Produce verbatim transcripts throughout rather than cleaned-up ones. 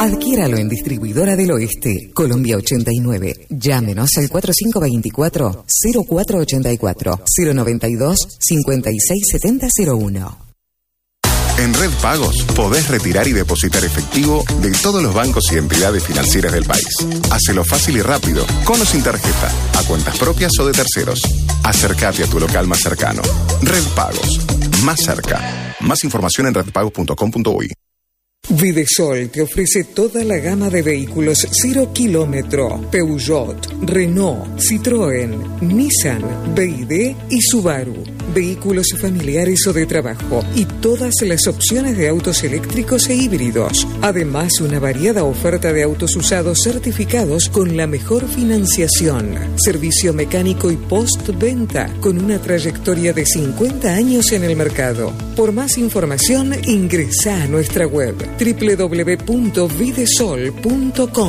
Adquiéralo en Distribuidora del Oeste, Colombia ochenta y nueve. Llámenos al cuatro cinco dos cuatro, cero cuatro ocho cuatro, cero noventa y dos, cincuenta y seis setenta cero uno. En Red Pagos podés retirar y depositar efectivo de todos los bancos y entidades financieras del país. Hacelo fácil y rápido, con o sin tarjeta, a cuentas propias o de terceros. Acércate a tu local más cercano. Red Pagos, más cerca. Más información en red pagos punto com punto uy. Videsol te ofrece toda la gama de vehículos cero kilómetro, Peugeot, Renault, Citroën, Nissan, B Y D y Subaru. Vehículos familiares o de trabajo y todas las opciones de autos eléctricos e híbridos. Además, una variada oferta de autos usados certificados con la mejor financiación. Servicio mecánico y postventa con una trayectoria de cincuenta años en el mercado. Por más información, ingresa a nuestra web doble u doble u doble u punto videsol punto com.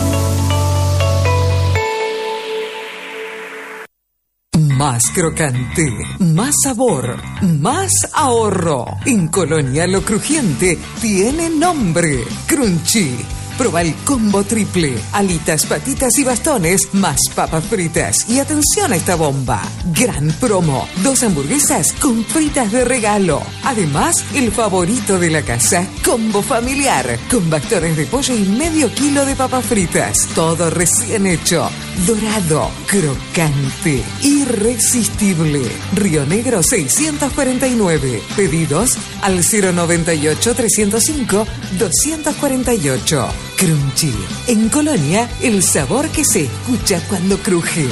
Más crocante, más sabor, más ahorro. En Colonia lo crujiente tiene nombre. Crunchy. Proba el combo triple, alitas, patitas y bastones, más papas fritas. Y atención a esta bomba, gran promo, dos hamburguesas con fritas de regalo. Además, el favorito de la casa, combo familiar, con bastones de pollo y medio kilo de papas fritas. Todo recién hecho, dorado, crocante, irresistible. Río Negro seiscientos cuarenta y nueve, pedidos al cero noventa y ocho, trescientos cinco, doscientos cuarenta y ocho. Crunchy. En Colonia, el sabor que se escucha cuando cruje.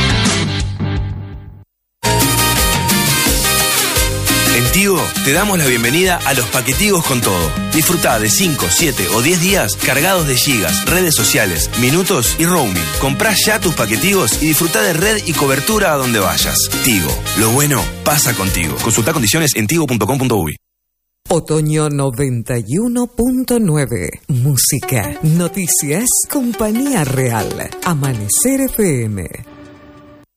En Tigo te damos la bienvenida a los paquetigos con todo. Disfrutá de cinco, siete o diez días cargados de gigas, redes sociales, minutos y roaming. Comprá ya tus paquetigos y disfrutá de red y cobertura a donde vayas. Tigo, lo bueno pasa contigo. Consultá condiciones en tigo punto com punto uy. Otoño noventa y uno punto nueve. Música, noticias, compañía real. Amanecer F M.